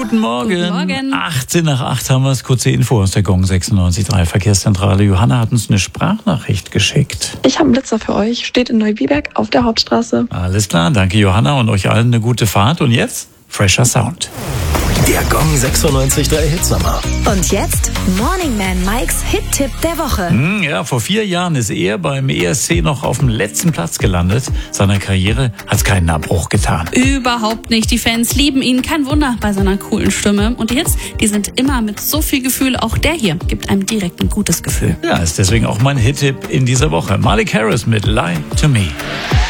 Guten Morgen. Guten Morgen. 18 nach 8 haben wir es. Kurze Info aus der Gong 96.3 Verkehrszentrale. Johanna hat uns eine Sprachnachricht geschickt. Ich habe einen Blitzer für euch. Steht in Neubiberg auf der Hauptstraße. Alles klar, danke Johanna und euch allen eine gute Fahrt. Und jetzt fresher Sound. Der Gong 96.3 Hitsommer. Und jetzt Morning Man Mikes Hit-Tipp der Woche. Ja, vor 4 Jahren ist er beim ESC noch auf dem letzten Platz gelandet. Seiner Karriere hat es keinen Abbruch getan. Überhaupt nicht. Die Fans lieben ihn. Kein Wunder bei seiner coolen Stimme. Und die Hits, die sind immer mit so viel Gefühl. Auch der hier gibt einem direkt ein gutes Gefühl. Ja, ist deswegen auch mein Hit-Tipp in dieser Woche. Malik Harris mit Lie to Me.